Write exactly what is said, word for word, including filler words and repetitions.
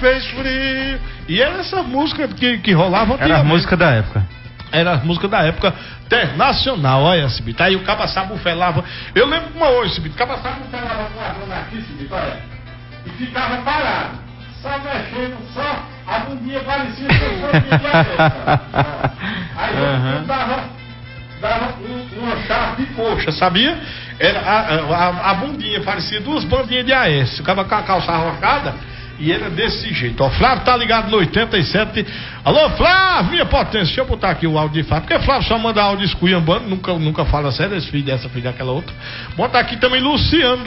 fez frio. E era essa música que, que rolava Era a música da época. Era a música da época internacional, olha, Cibito. Aí o caba sabufelava. Eu lembro como hoje, Cibito. O caba sabufelava com a dona aqui, Cibito, olha. E ficava parado. Só mexendo, só a bundinha parecia que eu fosse de diabetes. Aí uhum. eu dava, dava um, uma chave de coxa, sabia? Era a, a, a bundinha parecia duas bandinhas de A S. O caba com a calça arrocada. E era desse jeito, ó. Flávio tá ligado no oitenta e sete. Alô, Flávio, minha potência. Deixa eu botar aqui o áudio de Flávio, porque Flávio só manda áudio esculhambando, nunca, nunca fala sério, esse filho dessa, filho daquela outra. Botar aqui também Luciano.